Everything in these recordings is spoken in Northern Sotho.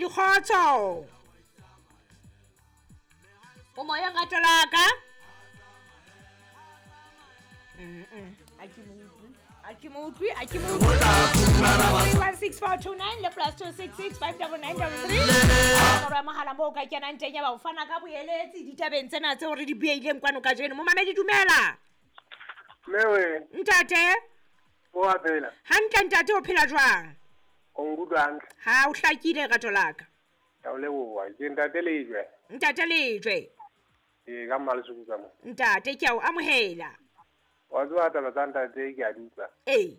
dikgotso o moya ngatolaka Aki mutwi 16429 le plus 2665993 ra mahala mo ka kena ntenya ba o fana ka boeletsi ditabeng tsena tse hore di beileng kwano ka jeno mo mamedi dumela Mewe ntate o a phela hantle ntate o phela jwang o ngudwang ha o hlakile ratolaka ya o leboha ke ntate lejwe ntate lejwe ka mmala se butsa mo ntate ke a o amohela wa tswa taba tsa ntate ke a dutla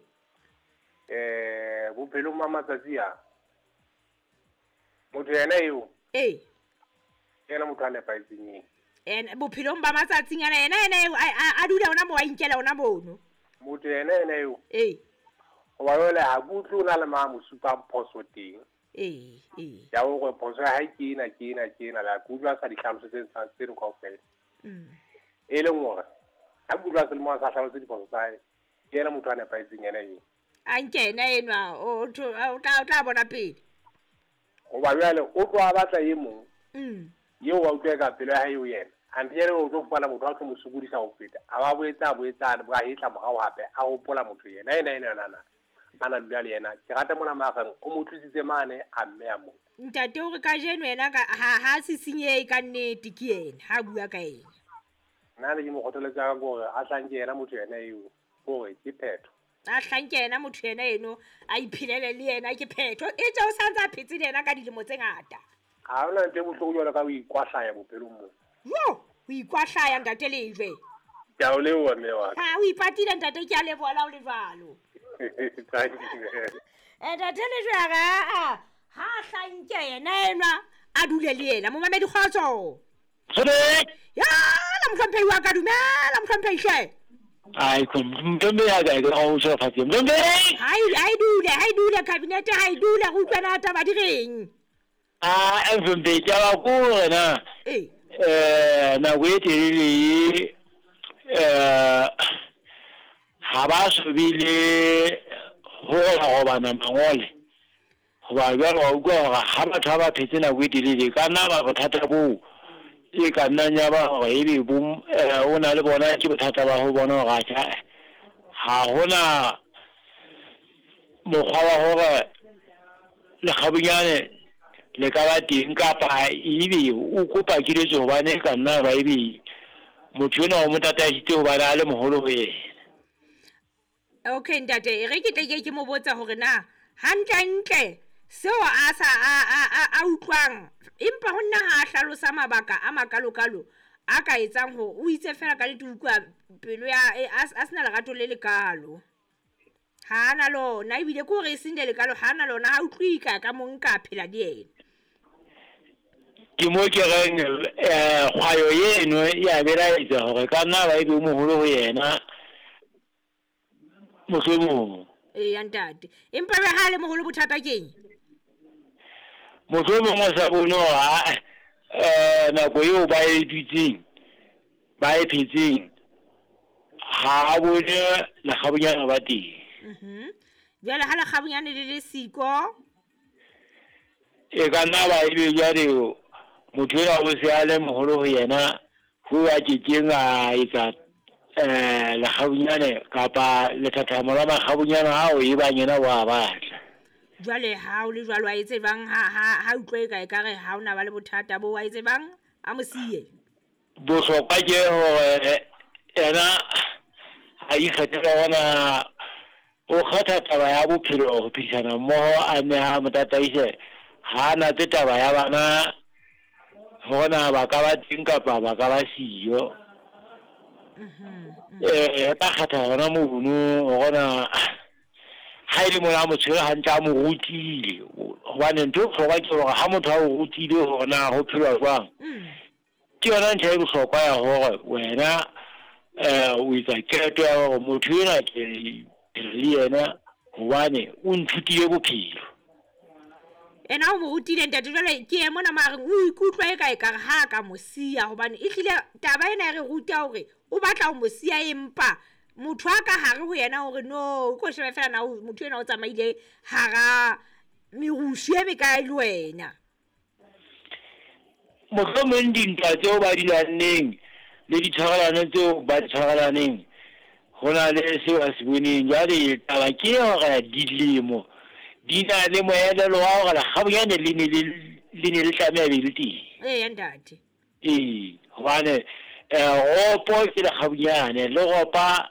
bophelo ma matsatsi a motho yena eo yena motho a nepaetseng bophelong ba matsatsing ana ena a dula ona mo wa inkela ona mono motho yena eo o ba yole ha butlo na le ma mo supa phoso teng ya o go phoso ha kena la kutwa sa dihlaloso tse sa tseno ka ofela e le ngora ha butla se le mo sa hlaloso di phoso tsa yena motho a nepaetseng yena eo a nkena enwa o tla bona pele o ba yole o tloa batla ye mong yeo wa utlwa ka pelo ya hae o yena antiere o tlo fana motho a tlo mo sukudisa ho feta a ba boetsa ba hitla mogao hape a hopola motho yena nana ana dula le yena ke rata mona magang o mo tlisitse mane a mme a mo ntate o re ka jeno yena ka ha se sinye ka nnete ke yena ha bua ka yena nna le mo goteletsa ka gore a tlanke yena motho yena eo gore ke phetho a hlanke yena motho yena eno a iphilele le yena ke phetho e tse o santsa phetse le yena ka dilemo tse ngata ha ona ntle bohloko jwalo ka o ikwahlaya bophelong mo o ikwahlaya ntate lejwe ya o lewa mme wa ha o ipatile ntate ke a lebola o le jwalo ntate lejwe ha hlanke yena enwa a dule le yena mo mamedi kgotso ya la mhlomphehi wa ka dumela mhlomphehi hle ai mtombe ya ga ga o so fatse mtombe hai dule cabinet hai dule go tsena taba di reng mtombe ja ba ko na na wetele ha ba so bile ho bana mangole ho ba jwa go ha batho ba phetse na wetele ka na ba bothata bo e ka nanya ba go e be bom o na le bona ke bothata ba ho bona ga tja ha hona mokgwa wa hore le khabunyane le ka ba teng kapa ebe o kopa kiletso hobane ka nna ba ebe motho ona o motatashitse ho bana le moholo ho yena okay ntate re ke tle ke mo botsa hore na hantle seo a utlwang empa ho nna ha hlalosa mabaka a makalokalo a ka etsang ho o itse fela ka letukwa pelo ya a sena lerato le lekalo ha na lona ebile ko re sinde lekalo ha na lona ha utlwika ka monka phela di yena ke mo ke reng kgwayo yeno ya belaetsa hore ka nna ba ebe moholo ho yena mohlomong ya ntate empa re ha le moholo bothata keng mohlomong o sa bono nako eo ba e dutseng ba e phetseng ha bone la khabunyana ba teng jwale ha la khabunyane le siko e ka nna ba ebe jwale motho ya o se a le moholo ho yena ho a kekeng a etsa la khabunyane kapa le thatamo la khabunyana hao e ba nyena wa batla jwale ha o le jwalo a etse bang ha utlwe ka ekare ha ona ba le bothata bo a etse bang a mo siye bohlokwa ke hore ena a ikgethela ona o kgetha taba ya bophelo ho phedisana mmoho a neha motataise ha na taba ya bana hona ba ka ba teng kapa ba ka ba siyo ta kgetha hona mono hona ha ile mona motshelo ha ntja mo rutile hobane ntho hloka ke hore ha motho a o rutile hona ho phelwa jwang ke yona ntho e bohlokwa ya hore wena o itsa keto ya hore motho ena ke le yena hobane o nthutile bophelo ena o mo rutile ntate jwale ke e mona mare o ikutlwa e ka ha ka mosia hobane e hlile taba ena re ruta hore o batla o mosia empa motho a ka hare ho yena hore no ko sheba fela na motho ena o tsamaile hara merusu e be ka le wena mohlomong dintwa tseo ba di lwaneng le ditshwarelano tseo ba di tshwarelaneng go na le seo a se boneng jwale taba ke gore dilemo di na le moelelo wa gore gabonyane le ne le tlameya be le teng ntate gobane gopo ke le gabonyane le gopa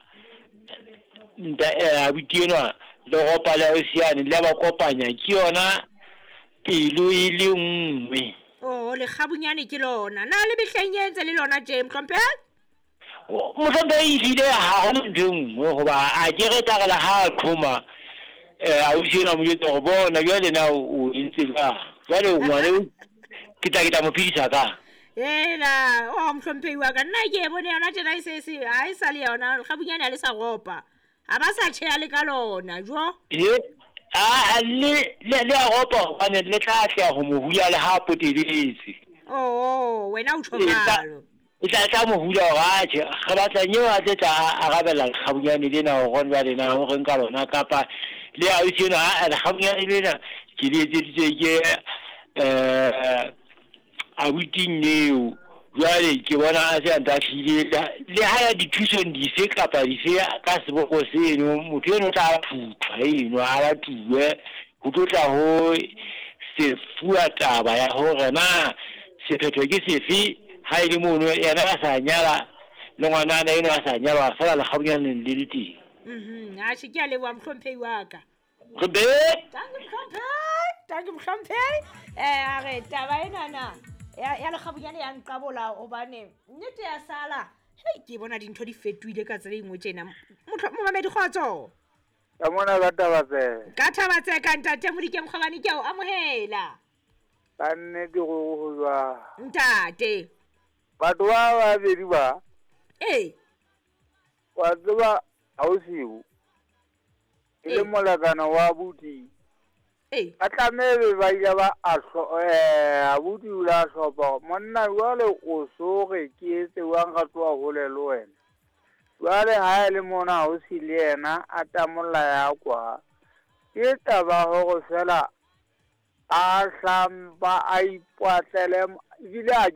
abuti enwa le gopa le ausiane le ba kopanya ke yona pelo e le nngwe le gabonyane ke lona na le behlanyentse le lona James Mhlompe mohlompe ile ha go ntho nngwe goba a ke re tagela ha khoma ausi enwa mo yetsa go bona jwale na o ntse ka jwale ngwane kita mo phidisa ka Mhlompe wa ka nna ke bone yona tjena ha e sa le yona gabonyane a le sa gopa a ba sa tšhea le ka lona jo le a gopa gobane le tla tlea go mo hula le ha poteletse wena o tshogalo e tla mo hula goratšhe ga batlanyeo a tletsa a gabela gabonyane lena go gone ba lena go reng ka lona kapa le ausi ena a gabonyane lena ke le etseditse ke abuting eo jwale ke bona a se antatlhile le ha ya dithusong dife kapa dife ka seboko seno motho eno tla phuthwa eno a batluwe go tlotla go sefua taba ya gore na sephetho ke sefe ha e le mono yena a sa nyala le ngwanana eno a sa nyalwa fela le gabonyaneng le le teng a se ke a leboa Mhlomphei wa ka Tanki Mhlomphei a re taba enana ya le gabonyane ya nqabola obane nnete ya sala ke bona dintho di fetoile ka tsela engwe tjena momamedi kgotso ka mona ka thabatse ka ntate modikeng kgabane ke a o amohela ka nnete go jwa ntate batho ba bedi ba wa tseba ausiu ile molekana wa abuti a tlamebe ba ile ba abuti o la hlopa monna jwale o soge ke etse wang ga tloa hole le wena jwale ha e le mona ausi le yena a tamolla ya kwa ke taba go fela a hlampa a ipatlele ebile a